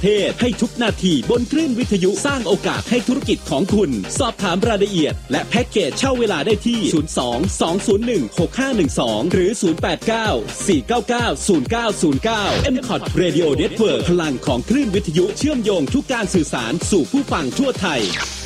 เทศให้ทุกนาทีบนคลื่นวิทยุสร้างโอกาสให้ธุรกิจของคุณสอบถามรายละเอียดและแพ็กเกจเช่าเวลาได้ที่02-201-6512หรือ089-499-0909 MCOT Radio Network พลังของคลื่นวิทยุเชื่อมโยงทุกการสื่อสารสู่ผู้ฟังทั่วไทย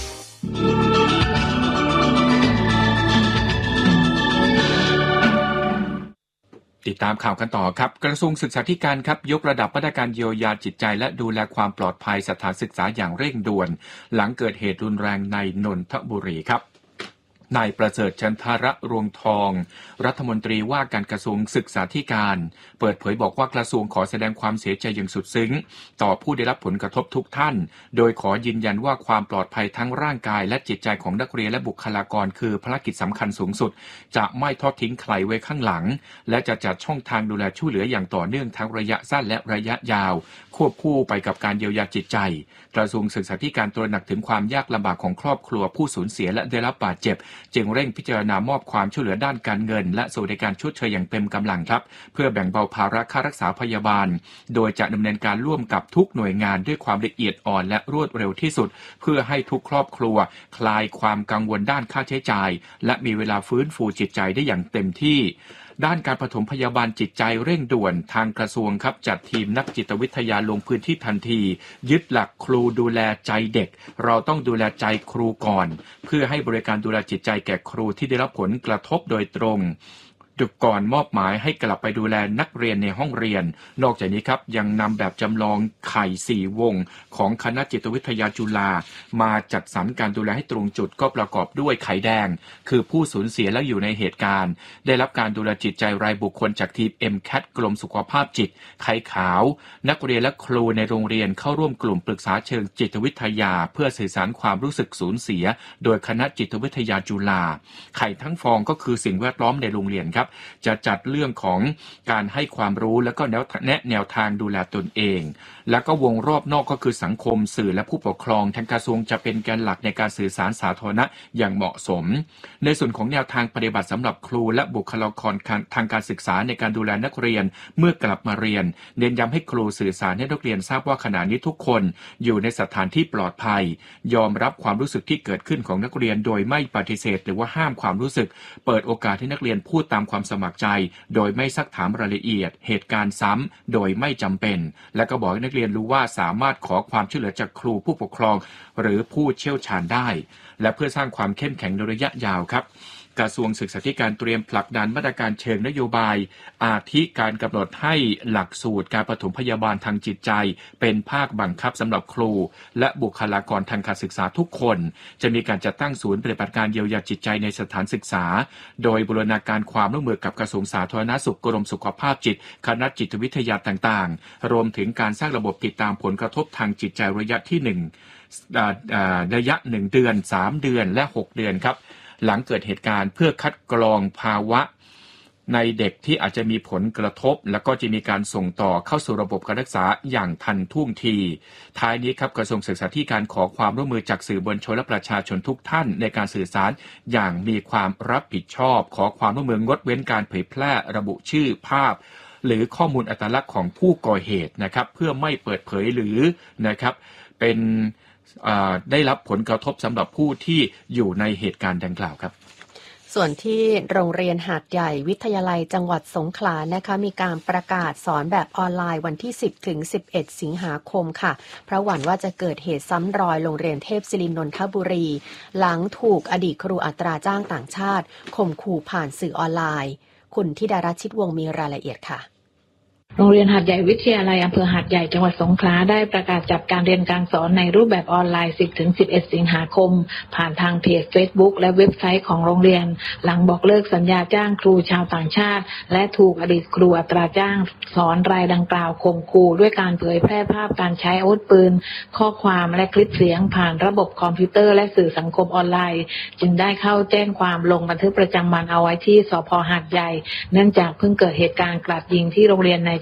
ติดตามข่าวกันต่อครับกระทรวงศึกษาธิการครับยกระดับมาตรการเยียวยาจิตใจและดูแลความปลอดภัยสถานศึกษาอย่างเร่งด่วนหลังเกิดเหตุรุนแรงในนนทบุรีครับนายประเสริฐจันทระรวงทองรัฐมนตรีว่าการกระทรวงศึกษาธิการเปิดเผยบอกว่ากระทรวงขอแสดงความเสียใจอย่างสุดซึ้งต่อผู้ได้รับผลกระทบทุกท่านโดยขอยืนยันว่าความปลอดภัยทั้งร่างกายและจิตใจของนักเรียนและบุคลากรคือภารกิจสำคัญสูงสุดจะไม่ทอดทิ้งใครไว้ข้างหลังและจะจัดช่องทางดูแลช่วยเหลืออย่างต่อเนื่องทั้งระยะสั้นและระยะยาวควบคู่ไปกับการเยียวยาจิตใจกระทรวงศึกษาธิการตระหนักถึงความยากลำบากของครอบครัวผู้สูญเสียและได้รับบาดเจ็บจึงเร่งพิจารณามอบความช่วยเหลือด้านการเงินและสวัสดิการชดเชยอย่างเต็มกำลังครับเพื่อแบ่งเบาภาระค่ารักษาพยาบาลโดยจะดำเนินการร่วมกับทุกหน่วยงานด้วยความละเอียดอ่อนและรวดเร็วที่สุดเพื่อให้ทุกครอบครัวคลายความกังวลด้านค่าใช้จ่ายและมีเวลาฟื้นฟูจิตใจได้อย่างเต็มที่ด้านการปฐมพยาบาลจิตใจเร่งด่วนทางกระทรวงครับจัดทีมนักจิตวิทยาลงพื้นที่ทันทียึดหลักครูดูแลใจเด็กเราต้องดูแลใจครูก่อนเพื่อให้บริการดูแลจิตใจแก่ครูที่ได้รับผลกระทบโดยตรงก่อนมอบหมายให้กลับไปดูแลนักเรียนในห้องเรียนนอกจากนี้ครับยังนำแบบจำลองไข่4วงของคณะจิตวิทยาจุฬามาจัดสรรการดูแลให้ตรงจุดก็ประกอบด้วยไข่แดงคือผู้สูญเสียและอยู่ในเหตุการณ์ได้รับการดูแลจิตใจรายบุคคลจากทีม MCAT กรมสุขภาพจิตไข่ขาวนักเรียนและครูในโรงเรียนเข้าร่วมกลุ่มปรึกษาเชิงจิตวิทยาเพื่อสื่อสารความรู้สึกสูญเสียโดยคณะจิตวิทยาจุฬาไข่ทั้งฟองก็คือสิ่งแวดล้อมในโรงเรียนครับจะจัดเรื่องของการให้ความรู้แล้วก็แนะแนวทางดูแลตนเองแล้วก็วงรอบนอกก็คือสังคมสื่อและผู้ปกครองทางกระทรวงจะเป็นแกนหลักในการสื่อสารสาธารณะอย่างเหมาะสมในส่วนของแนวทางปฏิบัติสำหรับครูและบุคลากรทางการศึกษาในการดูแลนักเรียนเมื่อกลับมาเรียนเน้นย้ำให้ครูสื่อสารให้นักเรียนทราบว่าขณะนี้ทุกคนอยู่ในสถานที่ปลอดภัยยอมรับความรู้สึกที่เกิดขึ้นของนักเรียนโดยไม่ปฏิเสธหรือว่าห้ามความรู้สึกเปิดโอกาสให้นักเรียนพูดตามความสมัครใจโดยไม่ซักถามรายละเอียดเหตุการณ์ซ้ำโดยไม่จำเป็นและก็บอกให้นักเรียนรู้ว่าสามารถขอความช่วยเหลือจากครูผู้ปกครองหรือผู้เชี่ยวชาญได้และเพื่อสร้างความเข้มแข็งในระยะยาวครับกระทรวงศึกษาธิการเตรียมผลักดันมาตรการเชิงนโยบายอาทิการกำหนดให้หลักสูตรการปฐมพยาบาลทางจิตใจเป็นภาคบังคับสำหรับครูและบุคลากรทางการศึกษาทุกคนจะมีการจัดตั้งศูนย์ปฏิบัติการเยียวยาจิตใจในสถานศึกษาโดยบูรณาการความร่วมมือกับกระทรวงสาธารณสุขกรมสุขภาพจิตคณะจิตวิทยาต่างๆรวมถึงการสร้างระบบติดตามผลกระทบทางจิตใจระยะที่ระยะ1เดือน3เดือนและ6เดือนครับหลังเกิดเหตุการณ์เพื่อคัดกรองภาวะในเด็กที่อาจจะมีผลกระทบแล้วก็จะมีการส่งต่อเข้าสู่ระบบการรักษาอย่างทันท่วงทีท้ายนี้ครับกระทรวงศึกษาธิการขอความร่วมมือจากสื่อมวลชนและประชาชนทุกท่านในการสื่อสารอย่างมีความรับผิดชอบขอความร่วมมืองดเว้นการเผยแพร่ระบุชื่อภาพหรือข้อมูลอัตลักษณ์ของผู้ก่อเหตุนะครับเพื่อไม่เปิดเผยหรือนะครับเป็นได้รับผลกระทบสำหรับผู้ที่อยู่ในเหตุการณ์ดังกล่าวครับส่วนที่โรงเรียนหาดใหญ่วิทยาลัยจังหวัดสงขลานะคะมีการประกาศสอนแบบออนไลน์วันที่10ถึง11สิงหาคมค่ะเพราะหวั่นว่าจะเกิดเหตุซ้ำรอยโรงเรียนเทพศิรินทร์นนทบุรีหลังถูกอดีตครูอัตราจ้างต่างชาติข่มขู่ผ่านสื่อออนไลน์คุณธิดารัตน์ชิดวงศ์มีรายละเอียดค่ะโรงเรียนหาดใหญ่วิทยาลัยอำเภอหาดใหญ่จังหวัดสงขลาได้ประกาศจัดการเรียนการสอนในรูปแบบออนไลน์ 10-11 สิงหาคมผ่านทางเพจ Facebook และเว็บไซต์ของโรงเรียนหลังบอกเลิกสัญญาจ้างครูชาวต่างชาติและถูกอดีตครูอัตราจ้างสอนรายดังกล่าวข่มขู่ด้วยการเผยแพร่ภาพการใช้อาวุธปืนข้อความและคลิปเสียงผ่านระบบคอมพิวเตอร์และสื่อสังคมออนไลน์จึงได้เข้าแจ้งความลงบันทึกประจำวันเอาไว้ที่สภ.หาดใหญ่เนื่องจากเพิ่งเกิดเหตุการณ์กราดยิงที่โรงเรียนใน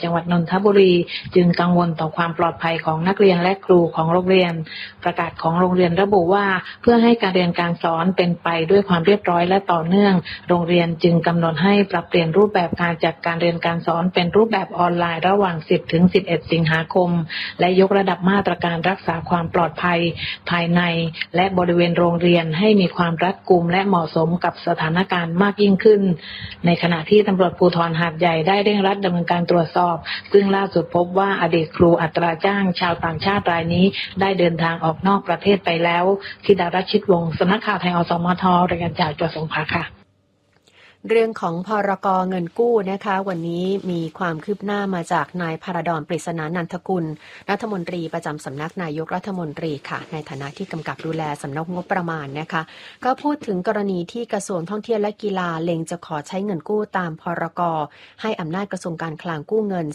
จังหวัดนนทบุรีจึงกังวลต่อความปลอดภัยของนักเรียนและครูของโรงเรียนประกาศของโรงเรียนระบุว่าเพื่อให้การเรียนการสอนเป็นไปด้วยความเรียบร้อยและต่อเนื่องโรงเรียนจึงกำหนดให้ปรับเปลี่ยนรูปแบบการจัดการเรียนการสอนเป็นรูปแบบออนไลน์ระหว่าง 10 ถึง 11 สิงหาคมและยกระดับมาตรการรักษาความปลอดภัยภายในและบริเวณโรงเรียนให้มีความรัดกุมและเหมาะสมกับสถานการณ์มากยิ่งขึ้นในขณะที่ตำรวจภูธรหาดใหญ่ได้เร่งรัดดำเนินการตรวจสอบซึ่งล่าสุดพบว่าอดีตครูอัตราจ้างชาวต่างชาติรายนี้ได้เดินทางออกนอกประเทศไปแล้วธิดารัชชิตวงศ์สำนักข่าวไทยอสมทรายงานจากจังหวัดสงขลาค่ะเรื่องของพรก.เงินกู้นะคะวันนี้มีความคืบหน้ามาจากนายพระดอนปริศนานันทกุลรัฐมนตรีประจำสำนักนายกรัฐมนตรีค่ะในฐานะที่กำกับดูแลสำนักงบประมาณนะคะก็พูดถึงกรณีที่กระทรวงท่องเที่ยวและกีฬาเล็งจะขอใช้เงินกู้ตามพรก.ให้อำนาจกระทรวงการคลังกู้เงิน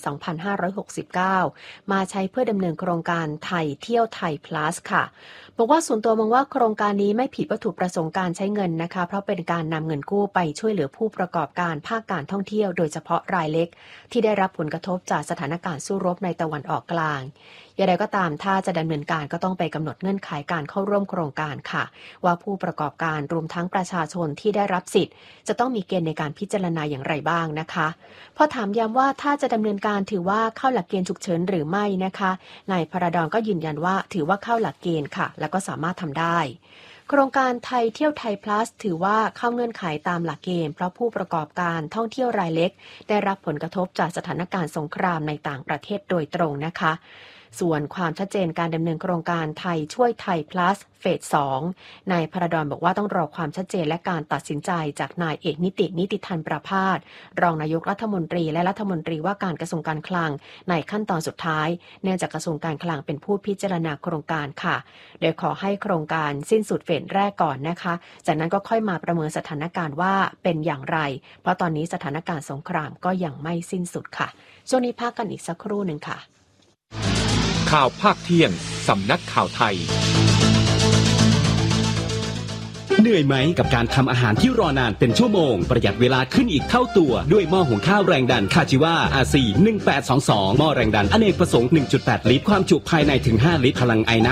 2,569 มาใช้เพื่อดำเนินโครงการไทยเที่ยวไทย plus ค่ะบอกว่าส่วนตัวมองว่าโครงการนี้ไม่ผิดวัตถุประสงค์การใช้เงินนะคะเพราะเป็นการนำเงินกู้ไปช่วยเหลือผู้ประกอบการภาคการท่องเที่ยวโดยเฉพาะรายเล็กที่ได้รับผลกระทบจากสถานการณ์สู้รบในตะวันออกกลางอย่างไรก็ตามถ้าจะดำเนินการก็ต้องไปกำหนดเงื่อนไขการเข้าร่วมโครงการค่ะว่าผู้ประกอบการรวมทั้งประชาชนที่ได้รับสิทธิ์จะต้องมีเกณฑ์ในการพิจารณาอย่างไรบ้างนะคะพอถามย้ำว่าถ้าจะดำเนินการถือว่าเข้าหลักเกณฑ์ฉุกเฉินหรือไม่นะคะนายพระดอนก็ยืนยันว่าถือว่าเข้าหลักเกณฑ์ค่ะและก็สามารถทำได้โครงการไทยเที่ยวไทย plus ถือว่าเข้าเงื่อนไขตามหลักเกณฑ์เพราะผู้ประกอบการท่องเที่ยวรายเล็กได้รับผลกระทบจากสถานการณ์สงครามในต่างประเทศโดยตรงนะคะส่วนความชัดเจนการดำเนินโครงการไทยช่วยไทย plus เฟส 2 นายพระดอนบอกว่าต้องรอความชัดเจนและการตัดสินใจจากนายเอกนิติธันประภาสรองนายกรัฐมนตรีและรัฐมนตรีว่าการกระทรวงการคลังในขั้นตอนสุดท้ายเนื่องจากกระทรวงการคลังเป็นผู้พิจารณาโครงการค่ะโดยขอให้โครงการสิ้นสุดเฟสแรกก่อนนะคะจากนั้นก็ค่อยมาประเมินสถานการณ์ว่าเป็นอย่างไรเพราะตอนนี้สถานการณ์สงครามก็ยังไม่สิ้นสุดค่ะช่วงนี้พักกันอีกสักครู่นึงค่ะข่าวภาคเที่ยงสำนักข่าวไทยเหนื่อยไหมกับการทำอาหารที่รอนานเป็นชั่วโมงประหยัดเวลาขึ้นอีกเท่าตัวด้วยหม้อหุงข้าวแรงดันคาจิวา RC 1822หม้อแรงดันอเนกประสงค์ 1.8 ลิตรความจุภายในถึง5ลิตรพลังไอน้ำ